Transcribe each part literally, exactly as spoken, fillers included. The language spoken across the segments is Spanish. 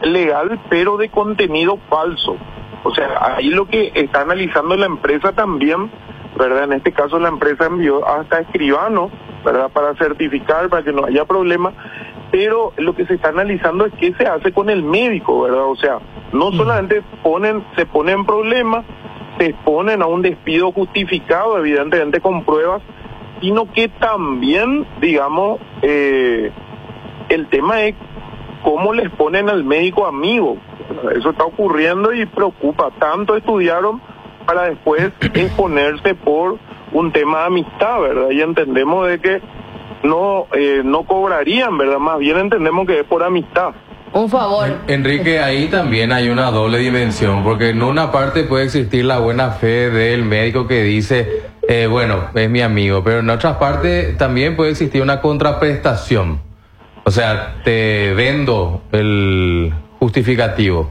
legal, pero de contenido falso. O sea, ahí lo que está analizando la empresa también, ¿verdad? En este caso la empresa envió hasta escribano, ¿verdad? Para certificar, para que no haya problema, pero lo que se está analizando es qué se hace con el médico, ¿verdad? O sea, no solamente ponen, se ponen en problemas, se exponen a un despido justificado, evidentemente con pruebas, sino que también, digamos, eh, el tema es cómo les ponen al médico amigo. Eso está ocurriendo y preocupa. Tanto estudiaron para después exponerse por un tema de amistad, ¿verdad? Y entendemos de que no eh, no cobrarían, ¿verdad? Más bien entendemos que es por amistad. Un favor. Enrique, ahí también hay una doble dimensión, porque en una parte puede existir la buena fe del médico que dice, eh, bueno, es mi amigo, pero en otra parte también puede existir una contraprestación. O sea, te vendo el justificativo.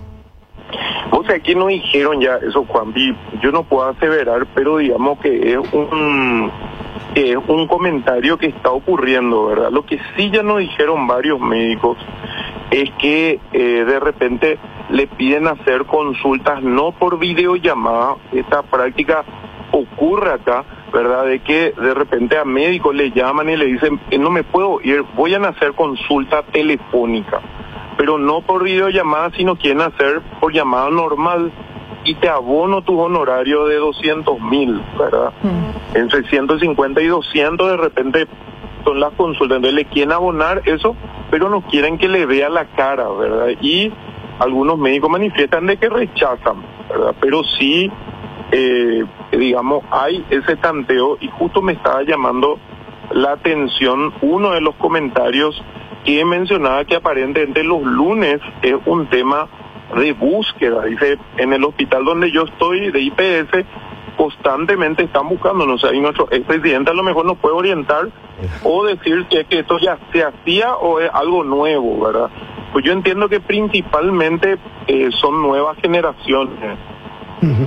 O sea, aquí no dijeron ya eso, Juanpi. Yo no puedo aseverar, pero digamos que es un que es un comentario que está ocurriendo, ¿verdad? Lo que sí ya nos dijeron varios médicos es que eh, de repente le piden hacer consultas no por videollamada. Esta práctica ocurre acá, ¿verdad? De que de repente a médicos le llaman y le dicen, no me puedo ir, voy a hacer consulta telefónica, pero no por videollamada, sino quieren hacer por llamada normal, y te abono tus honorarios de doscientos mil, ¿verdad? Mm. Entre ciento cincuenta y doscientos de repente son las consultas, entonces le quieren abonar eso, pero no quieren que le vea la cara, ¿verdad? Y algunos médicos manifiestan de que rechazan, ¿verdad? Pero sí, eh, digamos, hay ese tanteo, y justo me estaba llamando la atención uno de los comentarios que mencionaba que aparentemente los lunes es un tema de búsqueda. Dice, en el hospital donde yo estoy, de I P S, constantemente están buscándonos. O sea, y nuestro expresidente a lo mejor nos puede orientar o decir que, que esto ya se hacía o es algo nuevo, ¿verdad? Pues yo entiendo que principalmente eh, son nuevas generaciones. Uh-huh.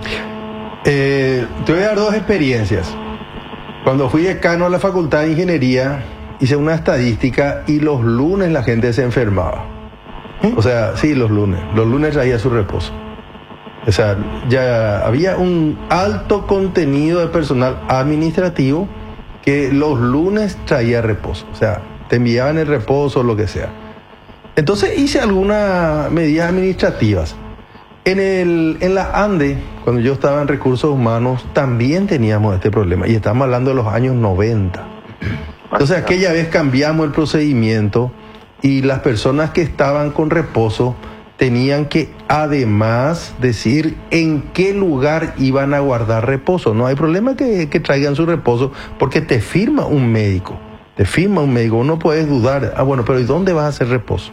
eh, te voy a dar dos experiencias. Cuando fui decano a la Facultad de Ingeniería, hice una estadística y los lunes la gente se enfermaba. ¿Eh? O sea, sí, los lunes. Los lunes traía su reposo. O sea, ya había un alto contenido de personal administrativo que los lunes traía reposo. O sea, te enviaban el reposo, lo que sea. Entonces hice algunas medidas administrativas. En, el, en la ANDE, cuando yo estaba en Recursos Humanos, también teníamos este problema. Y estamos hablando de los años noventa. Entonces aquella vez cambiamos el procedimiento y las personas que estaban con reposo tenían que además decir en qué lugar iban a guardar reposo. No hay problema que, que traigan su reposo porque te firma un médico. Te firma un médico. No puedes dudar. Ah, bueno, pero ¿y dónde vas a hacer reposo?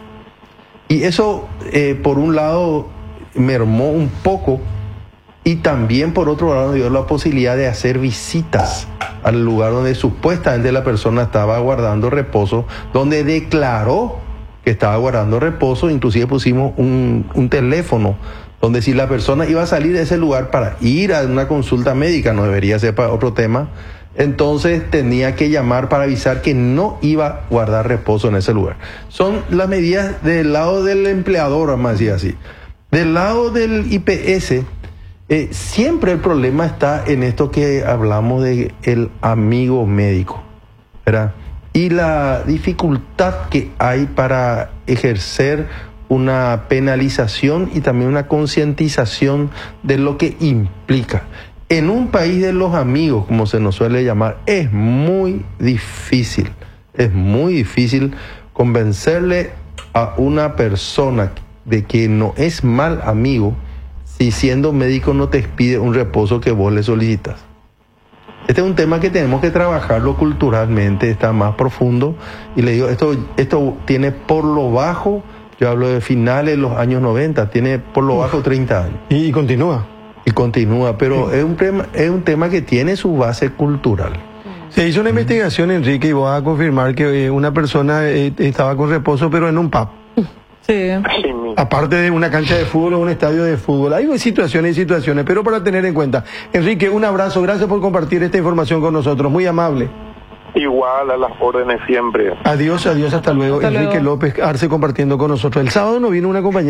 Y eso, eh, por un lado, mermó un poco, y también por otro lado dio la posibilidad de hacer visitas al lugar donde supuestamente la persona estaba guardando reposo, donde declaró que estaba guardando reposo. Inclusive pusimos un, un teléfono donde si la persona iba a salir de ese lugar para ir a una consulta médica, no debería ser para otro tema, entonces tenía que llamar para avisar que no iba a guardar reposo en ese lugar. Son las medidas del lado del empleador, vamos a decir así. Del lado del I P S, eh, siempre el problema está en esto que hablamos de el amigo médico, ¿verdad? Y la dificultad que hay para ejercer una penalización y también una concientización de lo que implica. En un país de los amigos, como se nos suele llamar, es muy difícil, es muy difícil convencerle a una persona de que no es mal amigo si siendo médico no te pide un reposo que vos le solicitas. Este es un tema que tenemos que trabajarlo culturalmente, está más profundo, y le digo, esto, esto tiene por lo bajo, yo hablo de finales de los años noventa, tiene por lo bajo treinta años. Y, y continúa. Y continúa, pero sí. es, un tema, es un tema que tiene su base cultural. Se hizo una investigación, Enrique, y voy a confirmar que una persona eh, estaba con reposo, pero en un pub. Sí. Aparte de una cancha de fútbol o un estadio de fútbol. Hay situaciones y situaciones, pero para tener en cuenta. Enrique, un abrazo, gracias por compartir esta información con nosotros, muy amable. Igual, a las órdenes siempre. Adiós, adiós, hasta luego. Hasta Enrique luego. López Arce compartiendo con nosotros. El sábado no vino una compañera.